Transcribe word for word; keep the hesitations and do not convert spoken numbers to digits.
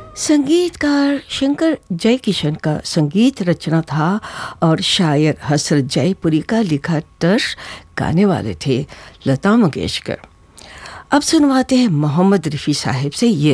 संगीतकार शंकर जयकिशन का संगीत रचना था और शायर हसरत जयपुरी का लिखा तर्ज गाने वाले थे लता मंगेशकर। अब सुनवाते हैं मोहम्मद रफ़ी साहिब से ये